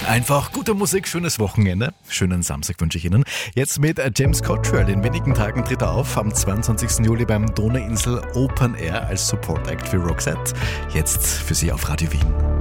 Einfach gute Musik, schönes Wochenende. Schönen Samstag wünsche ich Ihnen. Jetzt mit James Cottrell. In wenigen Tagen tritt er auf. Am 22. Juli beim Donauinsel Open Air als Support Act für Roxette. Jetzt für Sie auf Radio Wien.